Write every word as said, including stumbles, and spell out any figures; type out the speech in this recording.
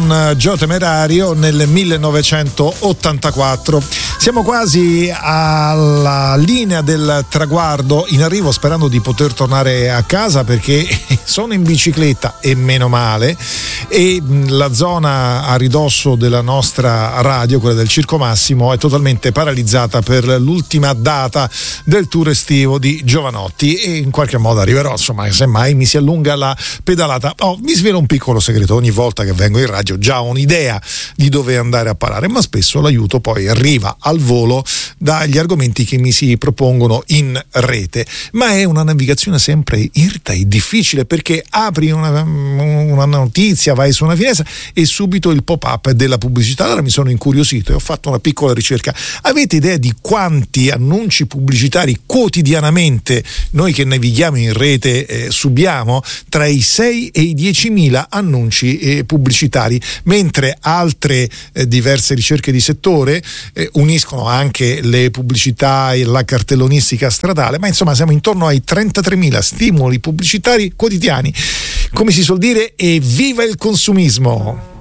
con Gio Temerario nel millenovecentottantaquattro. Siamo quasi alla linea del traguardo, in arrivo sperando di poter tornare a casa perché sono in bicicletta e meno male, e la zona a ridosso della nostra radio, quella del Circo Massimo, è totalmente paralizzata per l'ultima data del tour estivo di Jovanotti, e in qualche modo arriverò, insomma, semmai mi si allunga la pedalata. Oh, vi svelo un piccolo segreto: ogni volta che vengo in radio già ho un'idea di dove andare a parare, ma spesso l'aiuto poi arriva al volo dagli argomenti che mi si propongono in rete. Ma è una navigazione sempre irta e difficile, perché apri una, una notizia, vai su una finestra e subito il pop-up della pubblicità. Allora mi sono incuriosito e ho fatto una piccola ricerca. Avete idea di quanti annunci pubblicitari quotidianamente noi che navighiamo in rete eh, subiamo? Tra i sei e i diecimila annunci eh, pubblicitari, mentre altre eh, diverse ricerche di settore eh, uniscono anche le pubblicità e la cartellonistica stradale, ma insomma siamo intorno ai trentatremila stimoli pubblicitari quotidiani. Come si suol dire, evviva il consumismo!